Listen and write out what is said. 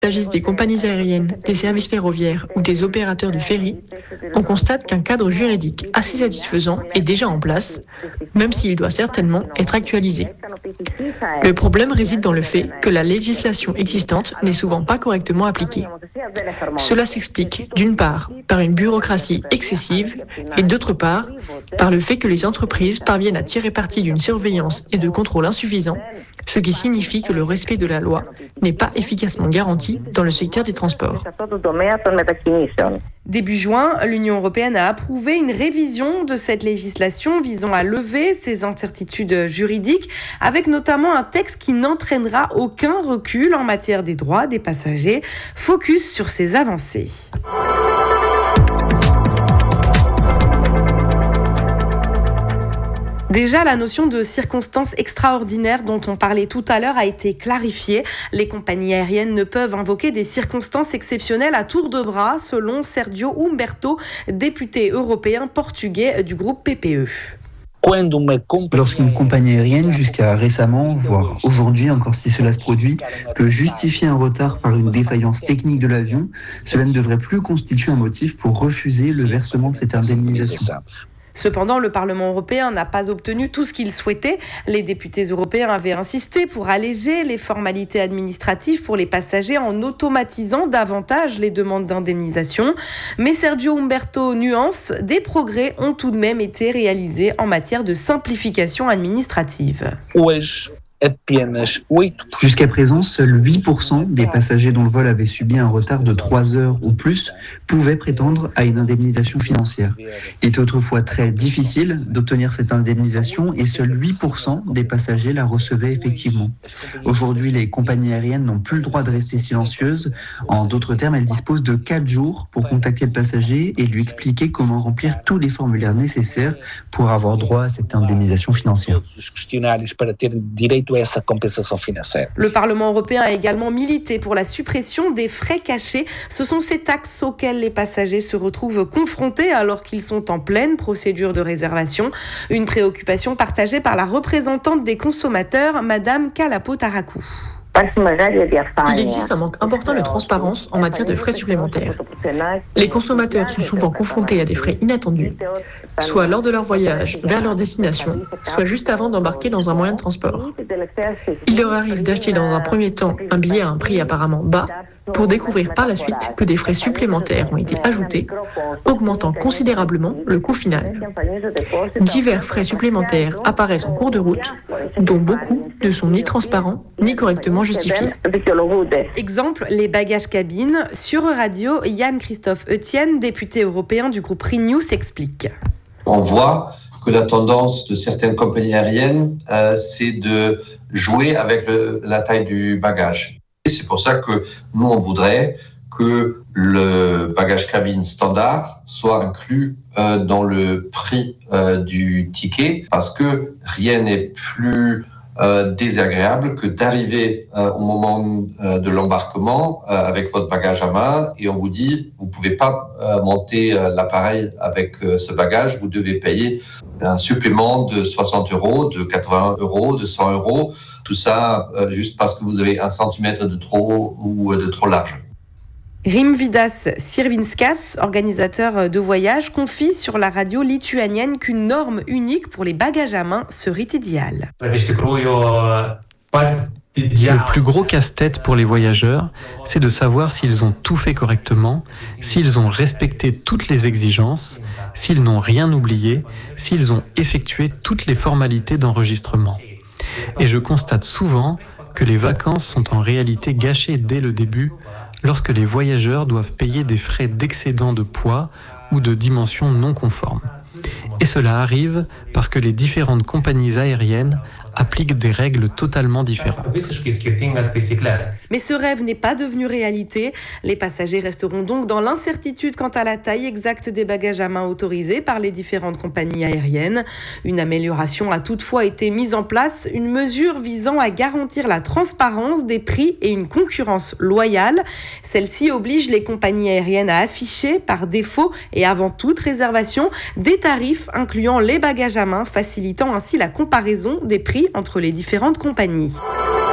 s'agisse des compagnies aériennes, des services ferroviaires ou des opérateurs de ferry, on constate qu'un cadre juridique assez satisfaisant est déjà en place, même s'il doit certainement être actualisé. Le problème réside dans le fait que la législation existante n'est souvent pas correctement appliquée. Cela s'explique, d'une part, par une bureaucratie excessive et d'autre part, par le fait que les entreprises parviennent à tirer parti d'une surveillance et de contrôle insuffisants, ce qui signifie que le respect de la loi n'est pas efficacement garanti dans le secteur des transports. Début juin, l'Union européenne a approuvé une révision de cette législation visant à lever ces incertitudes juridiques, avec notamment un texte qui n'entraînera aucun recul en matière des droits des passagers. Focus sur ces avancées. Déjà, la notion de circonstances extraordinaires dont on parlait tout à l'heure a été clarifiée. Les compagnies aériennes ne peuvent invoquer des circonstances exceptionnelles à tour de bras, selon Sergio Humberto, député européen portugais du groupe PPE. Lorsqu'une compagnie aérienne, jusqu'à récemment, voire aujourd'hui encore si cela se produit, peut justifier un retard par une défaillance technique de l'avion, cela ne devrait plus constituer un motif pour refuser le versement de cette indemnisation. Cependant, le Parlement européen n'a pas obtenu tout ce qu'il souhaitait. Les députés européens avaient insisté pour alléger les formalités administratives pour les passagers en automatisant davantage les demandes d'indemnisation. Mais Sergio Humberto nuance, des progrès ont tout de même été réalisés en matière de simplification administrative. Jusqu'à présent, seuls 8% des passagers dont le vol avait subi un retard de 3 heures ou plus pouvaient prétendre à une indemnisation financière. Il était autrefois très difficile d'obtenir cette indemnisation et seuls 8% des passagers la recevaient effectivement. Aujourd'hui, les compagnies aériennes n'ont plus le droit de rester silencieuses. En d'autres termes, elles disposent de 4 jours pour contacter le passager et lui expliquer comment remplir tous les formulaires nécessaires pour avoir droit à cette indemnisation financière. Le Parlement européen a également milité pour la suppression des frais cachés. Ce sont ces taxes auxquelles les passagers se retrouvent confrontés alors qu'ils sont en pleine procédure de réservation. Une préoccupation partagée par la représentante des consommateurs, Madame Kalapo-Tarakou. Il existe un manque important de transparence en matière de frais supplémentaires. Les consommateurs sont souvent confrontés à des frais inattendus, soit lors de leur voyage vers leur destination, soit juste avant d'embarquer dans un moyen de transport. Il leur arrive d'acheter dans un premier temps un billet à un prix apparemment bas, pour découvrir par la suite que des frais supplémentaires ont été ajoutés, augmentant considérablement le coût final. Divers frais supplémentaires apparaissent en cours de route, dont beaucoup ne sont ni transparents ni correctement justifiés. Exemple, les bagages cabines. Sur Radio, Yann-Christophe Etienne, député européen du groupe Renew, s'explique. On voit que la tendance de certaines compagnies aériennes, c'est de jouer avec la taille du bagage. C'est pour ça que nous, on voudrait que le bagage cabine standard soit inclus dans le prix du ticket, parce que rien n'est plus désagréable que d'arriver au moment de l'embarquement avec votre bagage à main et on vous dit vous pouvez pas monter l'appareil avec ce bagage, vous devez payer un supplément de 60 euros, de 80 euros, de 100 euros, tout ça juste parce que vous avez 1 centimètre de trop ou de trop large. Rimvydas Sirvinskas, organisateur de voyage, confie sur la radio lituanienne qu'une norme unique pour les bagages à main serait idéale. Le plus gros casse-tête pour les voyageurs, c'est de savoir s'ils ont tout fait correctement, s'ils ont respecté toutes les exigences, s'ils n'ont rien oublié, s'ils ont effectué toutes les formalités d'enregistrement. Et je constate souvent que les vacances sont en réalité gâchées dès le début, lorsque les voyageurs doivent payer des frais d'excédent de poids ou de dimensions non conformes. Et cela arrive parce que les différentes compagnies aériennes appliquent des règles totalement différentes. Mais ce rêve n'est pas devenu réalité. Les passagers resteront donc dans l'incertitude quant à la taille exacte des bagages à main autorisés par les différentes compagnies aériennes. Une amélioration a toutefois été mise en place, une mesure visant à garantir la transparence des prix et une concurrence loyale. Celle-ci oblige les compagnies aériennes à afficher, par défaut et avant toute réservation, des tarifs incluant les bagages à main, facilitant ainsi la comparaison des prix entre les différentes compagnies.